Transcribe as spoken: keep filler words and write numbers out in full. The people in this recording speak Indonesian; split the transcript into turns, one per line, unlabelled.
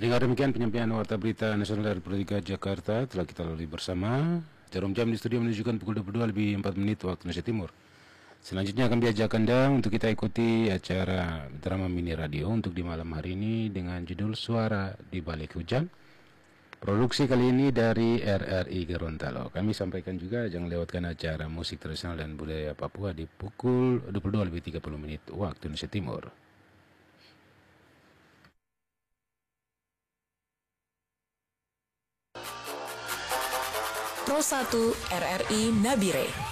Dengan demikian penyampaian warta berita nasional dari Pertiga Jakarta telah kita lalui bersama. Jarum jam di studio menunjukkan pukul dua puluh dua lebih empat menit waktu Indonesia Timur. Selanjutnya akan diajak Anda untuk kita ikuti acara drama mini radio untuk di malam hari ini dengan judul Suara di Balik Hujan. Produksi kali ini dari R R I Gorontalo. Kami sampaikan juga jangan lewatkan acara musik tradisional dan budaya Papua di pukul dua puluh dua lebih tiga puluh menit waktu Indonesia Timur.
Pro satu R R I Nabire.